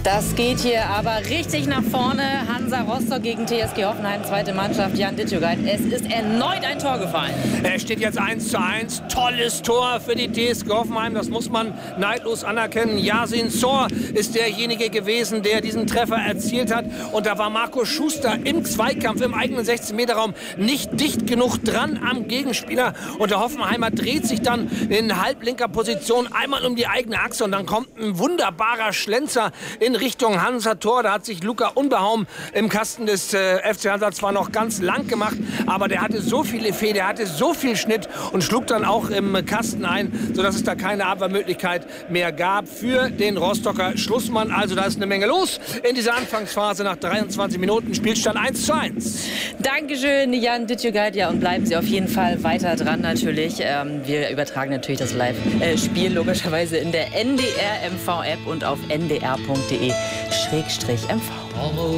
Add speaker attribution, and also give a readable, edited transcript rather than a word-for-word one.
Speaker 1: Das geht hier aber richtig nach vorne. Hansa Rostock gegen TSG Hoffenheim, zweite Mannschaft. Jan Dittjugait, es ist erneut ein Tor gefallen.
Speaker 2: Es steht jetzt 1:1. Tolles Tor für die TSG Hoffenheim. Das muss man neidlos anerkennen. Yasin Sor ist derjenige gewesen, der diesen Treffer erzielt hat. Und da war Marco Schuster im Zweikampf im eigenen 16-Meter-Raum nicht dicht genug dran am Gegenspieler. Und der Hoffenheimer dreht sich dann in halblinker Position einmal um die eigene Achse. Und dann kommt ein wunderbarer Schlenzer in Richtung Hansa-Tor. Da hat sich Luca Unbehaum im Kasten des FC Hansa zwar noch ganz lang gemacht, aber der hatte so viel Effet, der hatte so viel Schnitt und schlug dann auch im Kasten ein, sodass es da keine Abwehrmöglichkeit mehr gab für den Rostocker Schlussmann. Also da ist eine Menge los in dieser Anfangsphase nach 23 Minuten. Spielstand 1:1.
Speaker 1: Dankeschön, Jan Dittjugait. Ja, und bleiben Sie auf jeden Fall weiter dran natürlich. Wir übertragen natürlich das Live-Spiel logischerweise in der NDR-MV-App und auf ndr.de/MV.